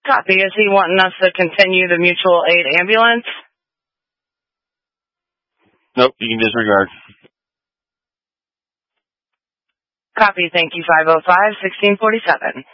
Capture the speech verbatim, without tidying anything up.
Copy. Is he wanting us to continue the mutual aid ambulance? Nope, you can disregard. Copy. Thank you, five oh five, sixteen forty-seven.